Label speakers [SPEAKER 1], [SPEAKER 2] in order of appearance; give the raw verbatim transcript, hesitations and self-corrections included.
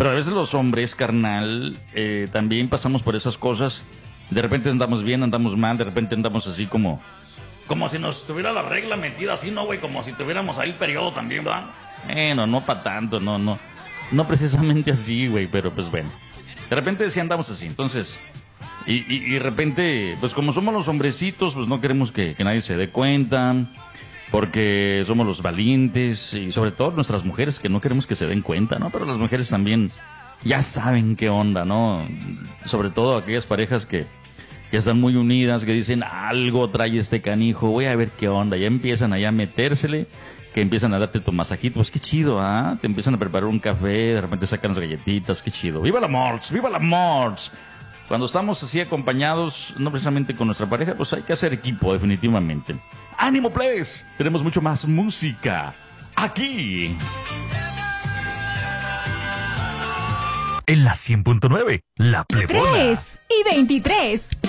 [SPEAKER 1] Pero a veces los hombres, carnal, eh, también pasamos por esas cosas. De repente andamos bien, andamos mal, de repente andamos así como... Como si nos tuviera la regla metida así, ¿no, güey? Como si tuviéramos ahí el periodo también, ¿verdad? Bueno, no para tanto, no, no. No precisamente así, güey, pero pues bueno. De repente sí andamos así, entonces... Y, y, y de repente, pues como somos los hombrecitos, pues no queremos que, que nadie se dé cuenta... Porque somos los valientes y sobre todo nuestras mujeres que no queremos que se den cuenta, ¿no? Pero las mujeres también ya saben qué onda, ¿no? Sobre todo aquellas parejas que, que están muy unidas, que dicen algo trae este canijo, voy a ver qué onda. Ya empiezan allá a metérsele, que empiezan a darte tu masajito. Pues qué chido, ¿ah? ¿eh? Te empiezan a preparar un café, de repente sacan las galletitas, qué chido. ¡Viva la Morts! ¡Viva la Morts! Cuando estamos así acompañados, no precisamente con nuestra pareja, pues hay que hacer equipo, definitivamente. ¡Ánimo, plebes! Tenemos mucho más música aquí.
[SPEAKER 2] En la cien punto nueve, La Plebona.
[SPEAKER 3] tres y veintitrés.